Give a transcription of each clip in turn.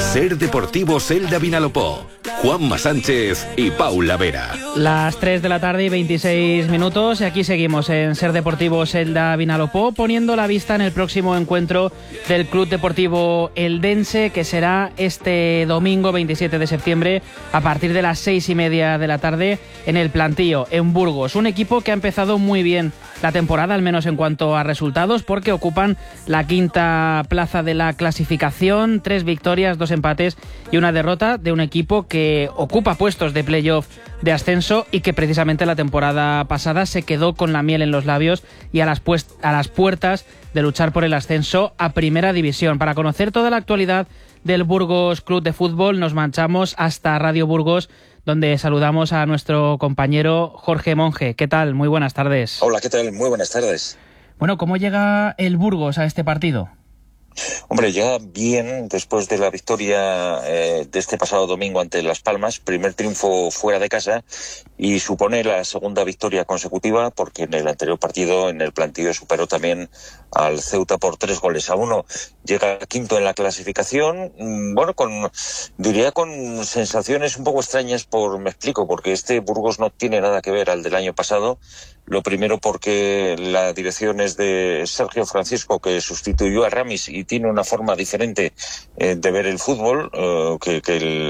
Ser Deportivo Selda Vinalopó. Juanma Sánchez y Paula Vera. Las 3 de la tarde y 26 minutos y aquí seguimos en Ser Deportivo Selda Vinalopó, poniendo la vista en el próximo encuentro del Club Deportivo Eldense, que será este domingo 27 de septiembre a partir de las 6:30 de la tarde en el Plantío, en Burgos. Un equipo que ha empezado muy bien la temporada, al menos en cuanto a resultados, porque ocupan la quinta plaza de la clasificación, 3 victorias, 2 empates y una derrota de un equipo que ocupa puestos de playoff de ascenso y que precisamente la temporada pasada se quedó con la miel en los labios y a las puertas de luchar por el ascenso a Primera División. Para conocer toda la actualidad del Burgos Club de Fútbol nos marchamos hasta Radio Burgos, donde saludamos a nuestro compañero Jorge Monge. ¿Qué tal? Muy buenas tardes. Hola, ¿qué tal? Muy buenas tardes. Bueno, ¿cómo llega el Burgos a este partido? Hombre, ya bien, después de la victoria de este pasado domingo ante Las Palmas, primer triunfo fuera de casa y supone la segunda victoria consecutiva, porque en el anterior partido, en el Plantío, superó también al Ceuta por 3-1. Llega quinto en la clasificación, bueno, diría con sensaciones un poco extrañas, me explico, porque este Burgos no tiene nada que ver al del año pasado. Lo primero porque la dirección es de Sergio Francisco, que sustituyó a Ramis y tiene una forma diferente de ver el fútbol que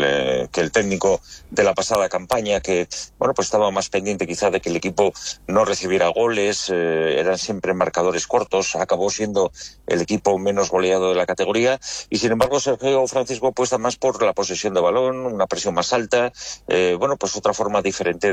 el técnico de la pasada campaña, que bueno, pues estaba más pendiente quizá de que el equipo no recibiera goles, eran siempre marcadores cortos, acabó siendo el equipo menos goleado de la categoría y sin embargo Sergio Francisco apuesta más por la posesión de balón, una presión más alta, bueno, pues otra forma diferente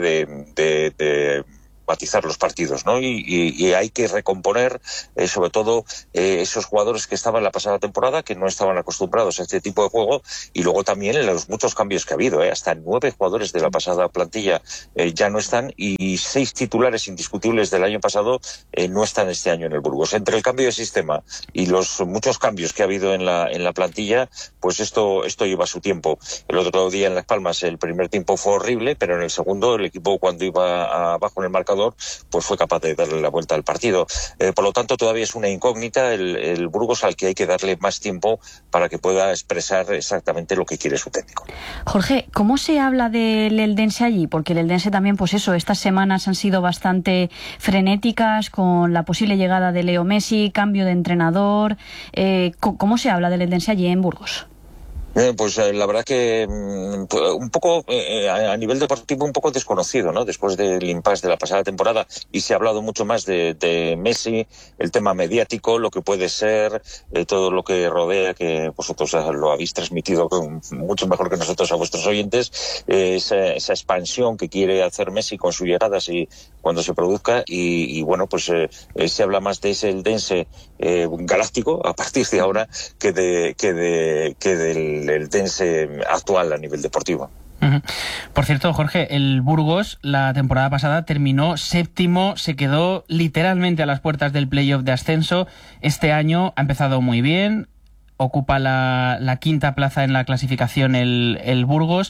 de matizar los partidos, ¿no? Y hay que recomponer sobre todo esos jugadores que estaban la pasada temporada, que no estaban acostumbrados a este tipo de juego, y luego también en los muchos cambios que ha habido, hasta 9 jugadores de la pasada plantilla ya no están, y 6 titulares indiscutibles del año pasado no están este año en el Burgos. Entre el cambio de sistema y los muchos cambios que ha habido en la plantilla, pues esto lleva su tiempo. El otro día en Las Palmas el primer tiempo fue horrible, pero en el segundo el equipo, cuando iba abajo en el marcador, pues fue capaz de darle la vuelta al partido. Por lo tanto, todavía es una incógnita el Burgos, al que hay que darle más tiempo para que pueda expresar exactamente lo que quiere su técnico. Jorge, ¿cómo se habla del Eldense allí? Porque el Eldense también, pues eso, estas semanas han sido bastante frenéticas con la posible llegada de Leo Messi, cambio de entrenador. ¿Cómo se habla del Eldense allí en Burgos? Pues la verdad que un poco a nivel deportivo un poco desconocido, ¿no? Después del impasse de la pasada temporada, y se ha hablado mucho más de Messi, el tema mediático, lo que puede ser, todo lo que rodea, que vosotros lo habéis transmitido mucho mejor que nosotros a vuestros oyentes, esa expansión que quiere hacer Messi con sus llegadas y cuando se produzca, y bueno, pues se habla más de ese Eldense galáctico a partir de ahora que del Eldense actual a nivel deportivo. Uh-huh. Por cierto, Jorge, el Burgos la temporada pasada terminó séptimo, se quedó literalmente a las puertas del playoff de ascenso. Este año ha empezado muy bien, ocupa la quinta plaza en la clasificación el Burgos.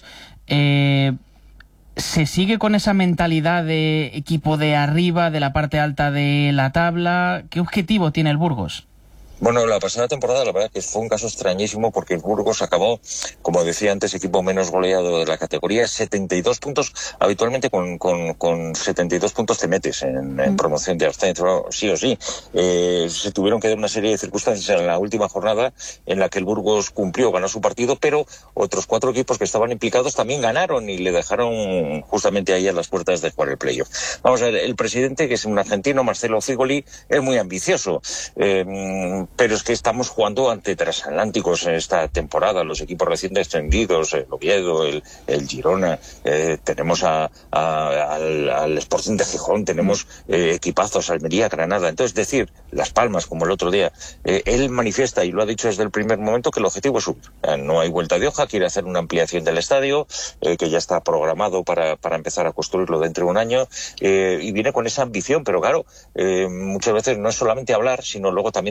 ¿Se sigue con esa mentalidad de equipo de arriba, de la parte alta de la tabla? ¿Qué objetivo tiene el Burgos? Bueno, la pasada temporada la verdad que fue un caso extrañísimo, porque el Burgos acabó, como decía antes, equipo menos goleado de la categoría, 72 puntos. Habitualmente con 72 puntos te metes en promoción de ascenso, sí o sí. Se tuvieron que dar una serie de circunstancias en la última jornada en la que el Burgos cumplió, ganó su partido, pero otros 4 equipos que estaban implicados también ganaron y le dejaron justamente ahí a las puertas de jugar el playoff. Vamos a ver, el presidente, que es un argentino, Marcelo Figoli, es muy ambicioso. Pero es que estamos jugando ante transatlánticos en esta temporada, los equipos recién descendidos, el Oviedo, el Girona, tenemos al Sporting de Gijón, tenemos equipazos, Almería, Granada. Entonces, decir, Las Palmas, como el otro día, él manifiesta, y lo ha dicho desde el primer momento, que el objetivo es subir. No hay vuelta de hoja, quiere hacer una ampliación del estadio, que ya está programado para empezar a construirlo dentro de un año, y viene con esa ambición, pero claro, muchas veces no es solamente hablar, sino luego también demostrar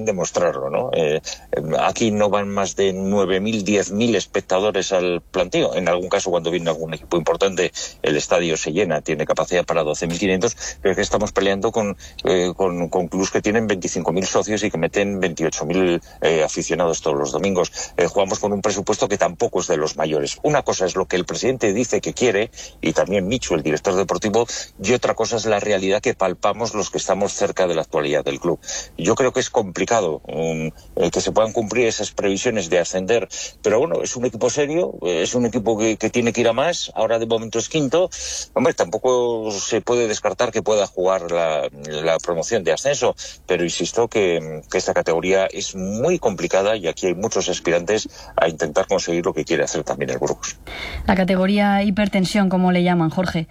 demostrarlo, ¿no? Aquí no van más de 9.000, 10.000 espectadores al plantío. En algún caso, cuando viene algún equipo importante, el estadio se llena, tiene capacidad para 12.500, pero es que estamos peleando con clubes que tienen 25.000 socios y que meten 28.000 aficionados todos los domingos. Jugamos con un presupuesto que tampoco es de los mayores. Una cosa es lo que el presidente dice que quiere, y también Michu, el director deportivo, y otra cosa es la realidad que palpamos los que estamos cerca de la actualidad del club. Yo creo que es complicado que se puedan cumplir esas previsiones de ascender, pero bueno, es un equipo serio, es un equipo que tiene que ir a más. Ahora de momento es quinto. Hombre, tampoco se puede descartar que pueda jugar la promoción de ascenso, pero insisto que esta categoría es muy complicada y aquí hay muchos aspirantes a intentar conseguir lo que quiere hacer también el Burgos. La categoría hipertensión, como le llaman, Jorge.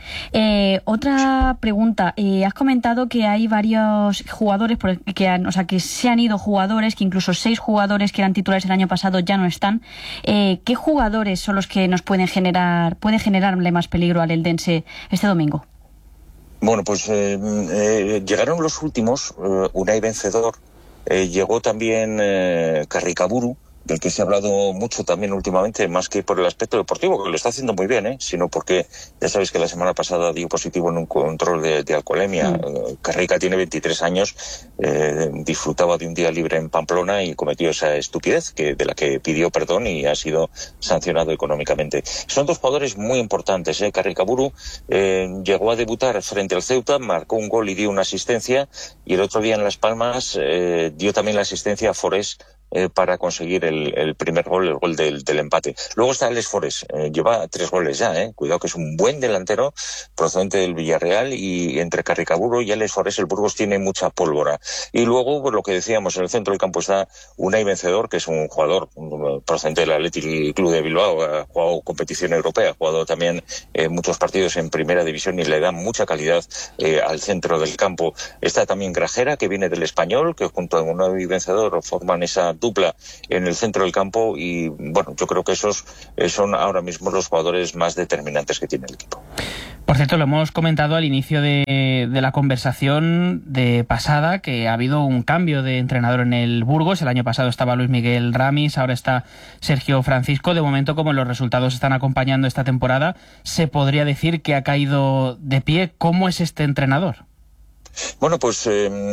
Otra pregunta. Has comentado que hay varios jugadores que se han ido jugadores, que incluso 6 jugadores que eran titulares el año pasado ya no están. ¿Qué jugadores son los que nos puede generarle más peligro al Eldense este domingo? Bueno, pues llegaron los últimos. Unai Vencedor, llegó también Carricaburu, del que se ha hablado mucho también últimamente, más que por el aspecto deportivo, que lo está haciendo muy bien, sino porque ya sabéis que la semana pasada dio positivo en un control de alcoholemia. Carrica tiene 23 años, disfrutaba de un día libre en Pamplona y cometió esa estupidez de la que pidió perdón y ha sido sancionado económicamente. Son 2 jugadores muy importantes. Carricaburu llegó a debutar frente al Ceuta, marcó un gol y dio una asistencia, y el otro día en Las Palmas dio también la asistencia a Forés para conseguir el primer gol, el gol del empate. Luego está Alex Forés, lleva 3 goles ya, cuidado, que es un buen delantero procedente del Villarreal, y entre Carricaburu y Alex Forés el Burgos tiene mucha pólvora. Y luego, pues lo que decíamos, en el centro del campo está Unai Vencedor, que es un jugador procedente del Athletic Club de Bilbao, ha jugado competición europea, ha jugado también muchos partidos en primera división y le da mucha calidad al centro del campo. Está también Grajera, que viene del Español, que junto a Unai Vencedor forman esa dupla en el centro del campo, y bueno, yo creo que esos son ahora mismo los jugadores más determinantes que tiene el equipo. Por cierto, lo hemos comentado al inicio de la conversación de pasada, que ha habido un cambio de entrenador en el Burgos. El año pasado estaba Luis Miguel Ramis, ahora está Sergio Francisco. De momento, como los resultados están acompañando esta temporada, se podría decir que ha caído de pie. ¿Cómo es este entrenador? Bueno, pues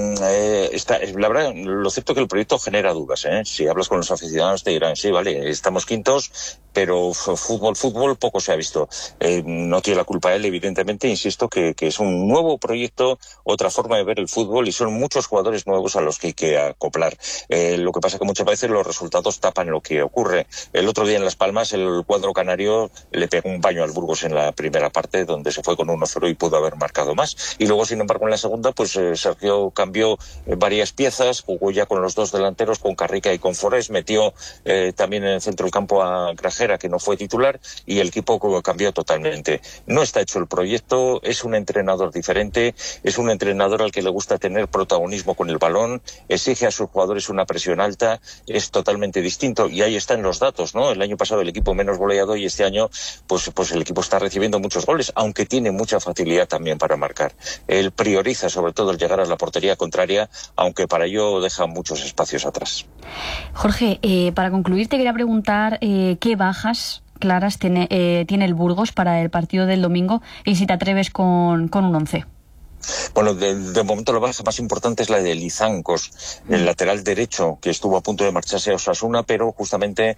la verdad, lo cierto es que el proyecto genera dudas. Si hablas con los aficionados te dirán, sí, vale, estamos quintos, pero fútbol poco se ha visto. No tiene la culpa él, evidentemente. Insisto que es un nuevo proyecto, otra forma de ver el fútbol, y son muchos jugadores nuevos a los que hay que acoplar. Lo que pasa es que muchas veces los resultados tapan lo que ocurre. El otro día en Las Palmas el cuadro canario le pegó un baño al Burgos en la primera parte, donde se fue con 1-0 y pudo haber marcado más. Y luego, sin embargo, en la segunda, pues Sergio cambió varias piezas, jugó ya con los 2 delanteros, con Carrica y con Forés, metió también en el centro del campo a Grajera, que no fue titular, y el equipo cambió totalmente. No está hecho el proyecto, es un entrenador diferente, es un entrenador al que le gusta tener protagonismo con el balón, exige a sus jugadores una presión alta, es totalmente distinto, y ahí están los datos, ¿no? El año pasado el equipo menos goleado, y este año pues el equipo está recibiendo muchos goles, aunque tiene mucha facilidad también para marcar. Él prioriza sobre todo el llegar a la portería contraria, aunque para ello deja muchos espacios atrás. Jorge, para concluir te quería preguntar qué bajas claras tiene el Burgos para el partido del domingo, y si te atreves con un 11. Bueno, de momento la baja más importante es la de Lizancos, el lateral derecho, que estuvo a punto de marcharse a Osasuna, pero justamente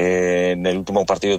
en el último partido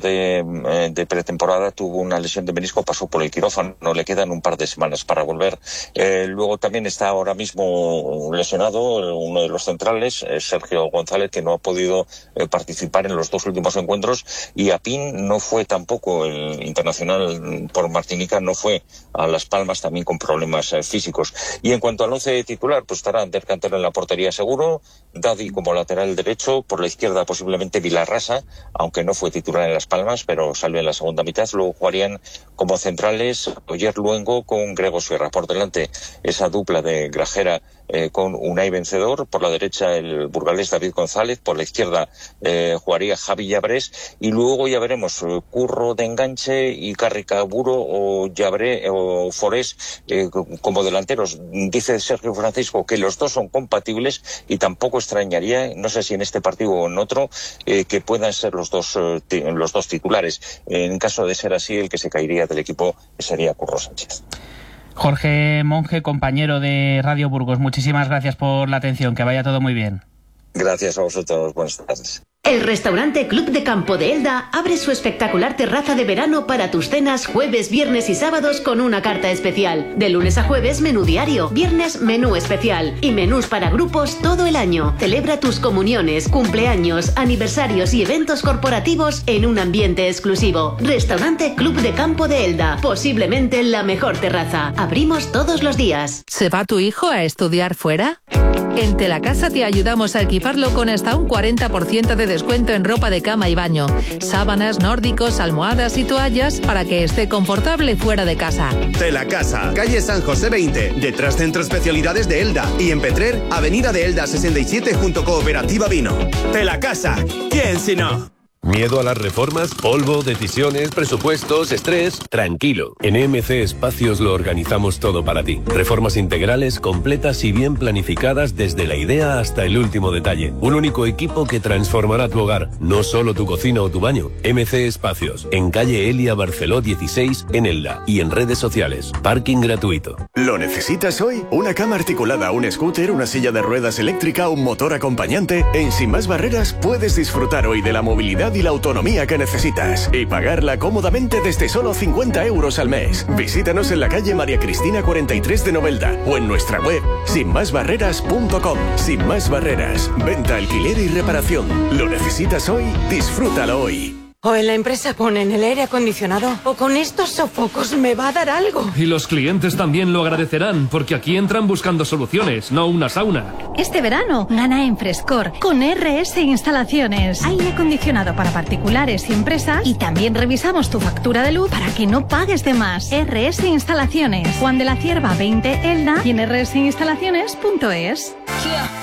de pretemporada tuvo una lesión de menisco, pasó por el quirófano, le quedan un par de semanas para volver. Luego también está ahora mismo lesionado uno de los centrales, Sergio González, que no ha podido participar en los 2 últimos encuentros, y Apín no fue tampoco, el internacional por Martinica no fue a Las Palmas, también con problemas físicos. Y en cuanto al 11 titular, pues estará Ander Cantero en la portería seguro, Daddy como lateral derecho, por la izquierda posiblemente Vilarrasa, aunque no fue titular en Las Palmas, pero salió en la segunda mitad. Luego jugarían como centrales Oyer Luengo con Grego Sierra. Por delante esa dupla de Grajera con Unai Vencedor, por la derecha el burgalés David González, por la izquierda jugaría Javi Llabrés, y luego ya veremos Curro de enganche y Carricaburo o Llabré o Forés como delanteros. Dice Sergio Francisco que los dos son compatibles y tampoco extrañaría, no sé si en este partido o en otro, que puedan ser los dos titulares. En caso de ser así, el que se caería del equipo sería Curro Sánchez. Jorge Monge, compañero de Radio Burgos, muchísimas gracias por la atención, que vaya todo muy bien. Gracias a vosotros, buenas tardes. El restaurante Club de Campo de Elda abre su espectacular terraza de verano para tus cenas jueves, viernes y sábados con una carta especial. De lunes a jueves, menú diario, viernes, menú especial y menús para grupos todo el año. Celebra tus comuniones, cumpleaños, aniversarios y eventos corporativos en un ambiente exclusivo. Restaurante Club de Campo de Elda, posiblemente la mejor terraza. Abrimos todos los días. ¿Se va tu hijo a estudiar fuera? En Telacasa te ayudamos a equiparlo con hasta un 40% de descuento en ropa de cama y baño, sábanas, nórdicos, almohadas y toallas para que esté confortable fuera de casa. Telacasa, calle San José 20, detrás Centro Especialidades de Elda, y en Petrer, avenida de Elda 67 junto Cooperativa Vino. Telacasa, ¿quién si no? ¿Miedo a las reformas? ¿Polvo, decisiones, presupuestos, estrés? Tranquilo. En MC Espacios lo organizamos todo para ti. Reformas integrales, completas y bien planificadas desde la idea hasta el último detalle. Un único equipo que transformará tu hogar, no solo tu cocina o tu baño. MC Espacios, en calle Elia Barceló 16, en Elda, y en redes sociales. Parking gratuito. ¿Lo necesitas hoy? ¿Una cama articulada, un scooter, una silla de ruedas eléctrica, un motor acompañante? En Sin Más Barreras puedes disfrutar hoy de la movilidad y la autonomía que necesitas y pagarla cómodamente desde solo 50 euros al mes. Visítanos en la calle María Cristina 43 de Novelda o en nuestra web sinmasbarreras.com. Sin Más Barreras, venta, alquiler y reparación. ¿Lo necesitas hoy? Disfrútalo hoy. O en la empresa ponen el aire acondicionado, o con estos sofocos me va a dar algo. Y los clientes también lo agradecerán, porque aquí entran buscando soluciones, no una sauna. Este verano, gana en Frescor con RS Instalaciones. Aire acondicionado para particulares y empresas, y también revisamos tu factura de luz para que no pagues de más. RS Instalaciones, Juan de la Cierva 20 Elda, y en rsinstalaciones.es.